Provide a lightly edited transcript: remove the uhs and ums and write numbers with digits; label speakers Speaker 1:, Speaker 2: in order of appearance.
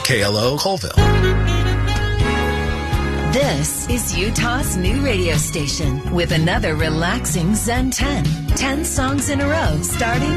Speaker 1: KLO Colville.
Speaker 2: This is Utah's new radio station with another relaxing Zen 10. 10 songs in a row starting